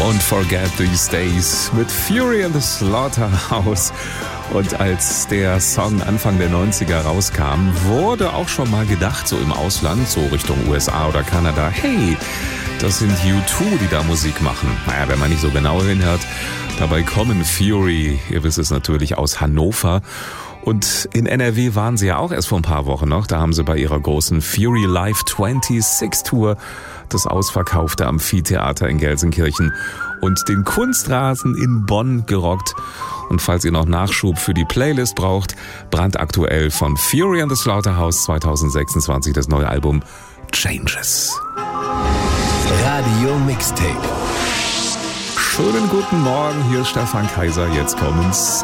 Don't Forget These Days mit Fury in the Slaughterhouse. Und als der Song Anfang der 90er rauskam, wurde auch schon mal gedacht, so im Ausland, so Richtung USA oder Kanada, hey, das sind U2, die da Musik machen. Naja, wenn man nicht so genau hinhört, dabei kommen Fury, ihr wisst es natürlich, aus Hannover. Und in NRW waren sie ja auch erst vor ein paar Wochen noch. Da haben sie bei ihrer großen Fury Live 26 Tour das ausverkaufte Amphitheater in Gelsenkirchen und den Kunstrasen in Bonn gerockt. Und falls ihr noch Nachschub für die Playlist braucht, brandaktuell von Fury and the Slaughterhouse 2026 das neue Album Changes. Radio Mixtape. Schönen guten Morgen, hier ist Stefan Kaiser, jetzt kommen's